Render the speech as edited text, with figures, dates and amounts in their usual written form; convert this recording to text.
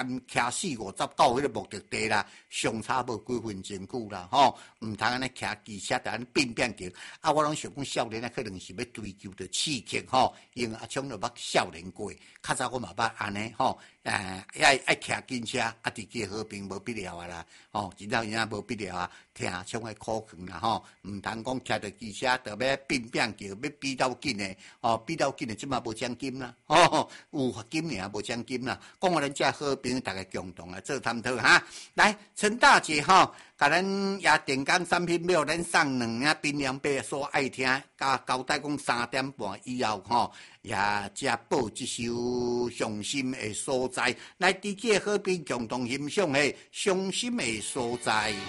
骑40-50到迄个目的地啦，相差无几分钟久啦，吼，毋通安尼骑机车，就安尼变变叫。啊，我拢想讲少年啊，可能是要追求着刺激吼，因为阿昌就捌少年过，较早我嘛捌安尼吼，爱骑机车，啊，伫个和平无必要啊啦，吼，真正影无必要啊，听冲诶苦劝啦吼，毋通讲骑着机车就要变变叫，要比较紧诶，哦，比较紧诶，即嘛无奖金啦，哦，有罚金尔，无奖金啦，讲我咱遮好朋友大家共同来做探讨哈，来陈大姐吼。甲咱也电工产品表，咱送2领槟榔伯所爱听，甲交代讲3点半以后吼，也才报一首伤心的所在，来伫个好朋共同欣赏的伤心的所在。